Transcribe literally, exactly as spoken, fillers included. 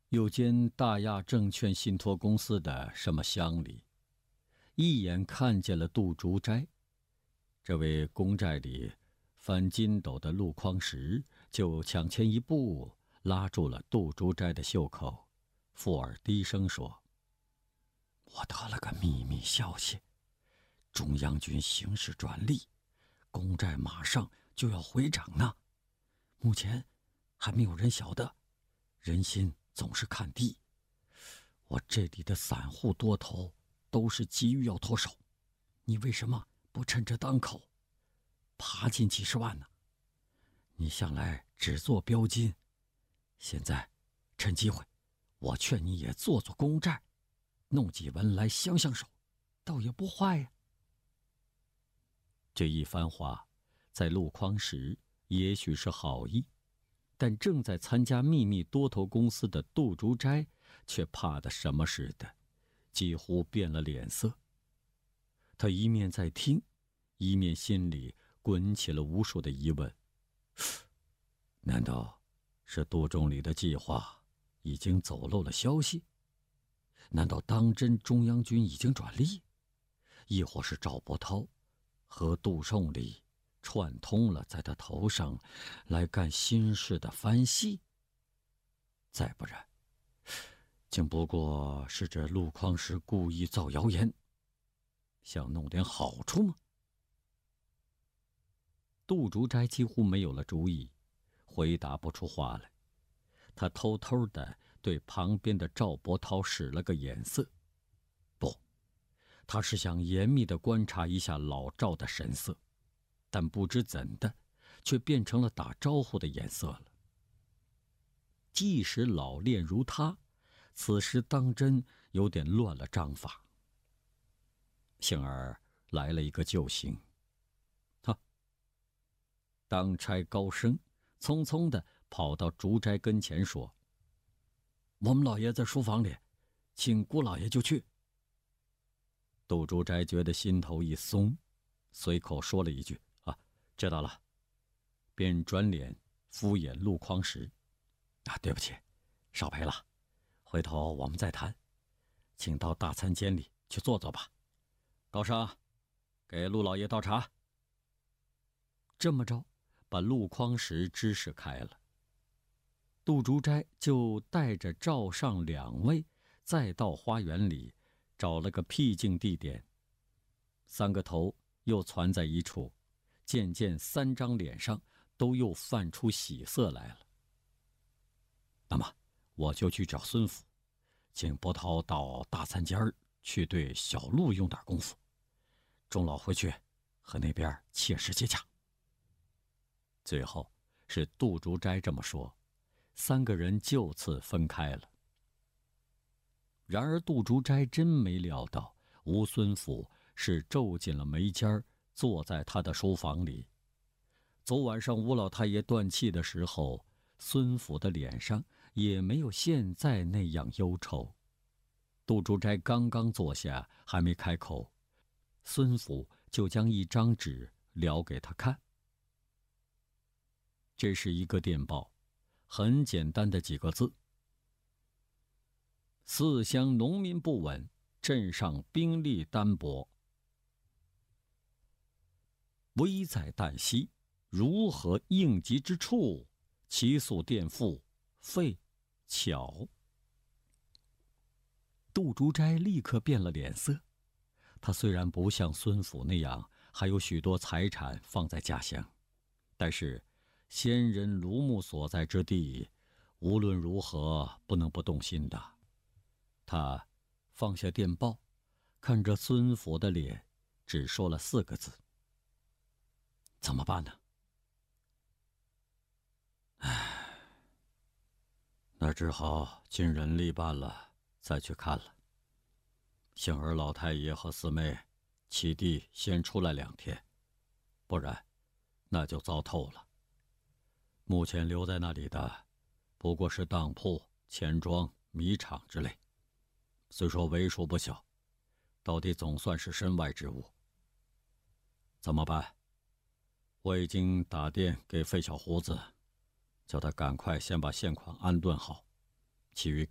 有间大亚证券信托公司的什么乡里，一眼看见了杜竹斋。这位公债里翻筋斗的陆匡时就抢前一步，拉住了杜竹斋的袖口，附耳低声说：“我得了个秘密消息，中央军行使专利，公债马上就要回涨呢。目前还没有人晓得，人心总是看低。我这里的散户多头都是急于要脱手，你为什么不趁着当口爬进几十万呢？你向来只做标金，现在趁机会，我劝你也做做公债，弄几文来相相手，倒也不坏呀。”这一番话在陆匡时也许是好意，但正在参加秘密多头公司的杜竹斋却怕得什么似的，几乎变了脸色。他一面在听，一面心里滚起了无数的疑问：难道是杜总理的计划已经走漏了消息？难道当真中央军已经转利？亦或是赵伯涛和杜胜礼串通了，在他头上来干新式的翻戏？再不然，竟不过是这陆匡时故意造谣言，想弄点好处吗？杜竹斋几乎没有了主意，回答不出话来。他偷偷地对旁边的赵伯涛使了个眼色，不，他是想严密地观察一下老赵的神色，但不知怎的，却变成了打招呼的眼色了。即使老练如他，此时当真有点乱了章法。幸而来了一个救星，哈！当差高升匆匆地跑到竹斋跟前说：“我们老爷在书房里，请姑老爷就去。”杜竹斋觉得心头一松，随口说了一句：“啊，知道了。”便转脸敷衍陆匡时：“啊，对不起，少赔了，回头我们再谈，请到大餐间里去坐坐吧。高升，给陆老爷倒茶。”这么着，把陆匡时支使开了。杜竹斋就带着赵尚两位再到花园里找了个僻静地点，三个头又攒在一处，渐渐三张脸上都又泛出喜色来了。那么我就去找孙府，请伯涛到大餐间去对小陆用点功夫，钟老回去和那边切实接洽。最后是杜竹斋这么说，三个人就此分开了。然而杜竹斋真没料到吴孙府是皱紧了眉尖，坐在他的书房里。昨晚上吴老太爷断气的时候，孙府的脸上也没有现在那样忧愁。杜竹斋刚刚坐下，还没开口，孙府就将一张纸撩给他看。这是一个电报，很简单的几个字：四乡农民不稳，镇上兵力单薄，危在旦夕，如何应急之处？齐速垫付，费巧。杜竹斋立刻变了脸色。他虽然不像孙府那样还有许多财产放在家乡，但是先人庐墓所在之地，无论如何不能不动心的。他放下电报，看着孙府的脸，只说了四个字：怎么办呢？唉，那只好尽人力办了，再去看了。幸而老太爷和四妹起地先出来两天，不然那就糟透了。目前留在那里的不过是当铺、钱庄、米厂之类，虽说为数不小，到底总算是身外之物。怎么办？我已经打电给费小胡子，叫他赶快先把现款安顿好，其余